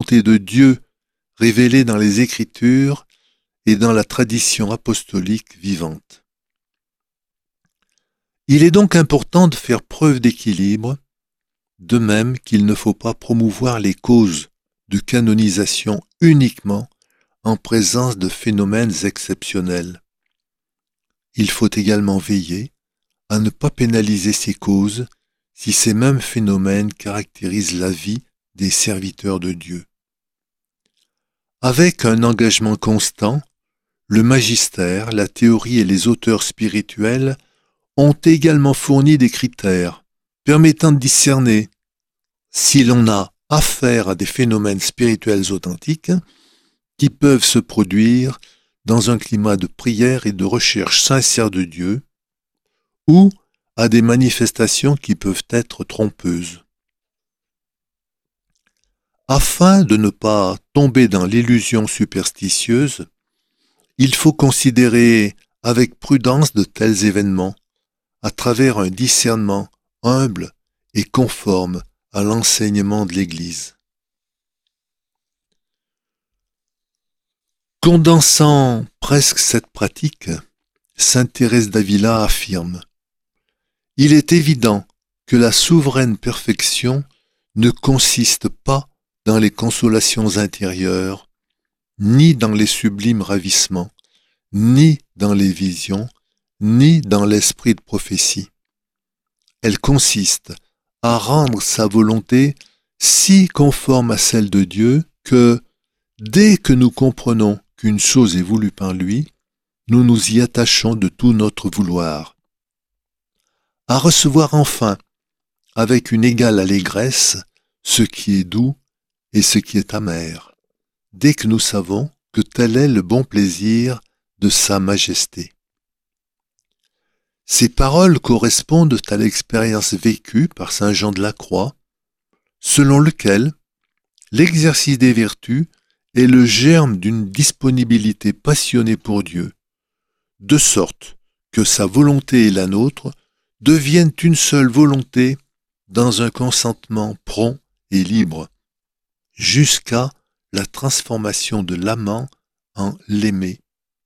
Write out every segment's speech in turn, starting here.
volonté de Dieu révélée dans les Écritures et dans la tradition apostolique vivante. Il est donc important de faire preuve d'équilibre, de même qu'il ne faut pas promouvoir les causes de canonisation uniquement en présence de phénomènes exceptionnels. Il faut également veiller à ne pas pénaliser ces causes si ces mêmes phénomènes caractérisent la vie des serviteurs de Dieu. Avec un engagement constant, le magistère, la théorie et les auteurs spirituels ont également fourni des critères permettant de discerner si l'on a affaire à des phénomènes spirituels authentiques qui peuvent se produire dans un climat de prière et de recherche sincère de Dieu, ou à des manifestations qui peuvent être trompeuses. Afin de ne pas tomber dans l'illusion superstitieuse, il faut considérer avec prudence de tels événements à travers un discernement humble et conforme à l'enseignement de l'Église. Condensant presque cette pratique, saint Thérèse d'Avila affirme : il est évident que la souveraine perfection ne consiste pas dans les consolations intérieures, ni dans les sublimes ravissements, ni dans les visions, ni dans l'esprit de prophétie. Elle consiste à rendre sa volonté si conforme à celle de Dieu que, dès que nous comprenons qu'une chose est voulue par lui, nous nous y attachons de tout notre vouloir. À recevoir enfin, avec une égale allégresse, ce qui est doux et ce qui est amer, dès que nous savons que tel est le bon plaisir de sa majesté. Ces paroles correspondent à l'expérience vécue par saint Jean de la Croix, selon lequel l'exercice des vertus est le germe d'une disponibilité passionnée pour Dieu, de sorte que sa volonté et la nôtre deviennent une seule volonté dans un consentement prompt et libre, jusqu'à la transformation de l'amant en l'aimé.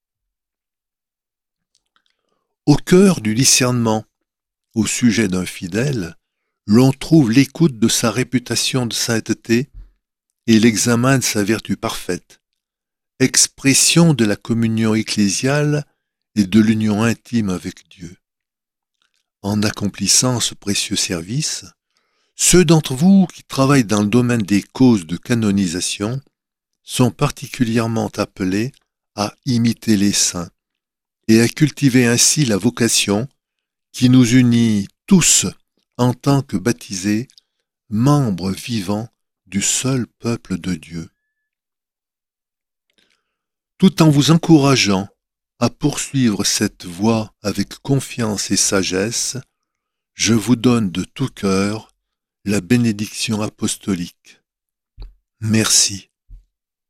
Au cœur du discernement au sujet d'un fidèle, l'on trouve l'écoute de sa réputation de sainteté et l'examen de sa vertu parfaite, expression de la communion ecclésiale et de l'union intime avec Dieu. En accomplissant ce précieux service, ceux d'entre vous qui travaillent dans le domaine des causes de canonisation sont particulièrement appelés à imiter les saints et à cultiver ainsi la vocation qui nous unit tous en tant que baptisés, membres vivants du seul peuple de Dieu. Tout en vous encourageant à poursuivre cette voie avec confiance et sagesse, je vous donne de tout cœur la bénédiction apostolique. Merci.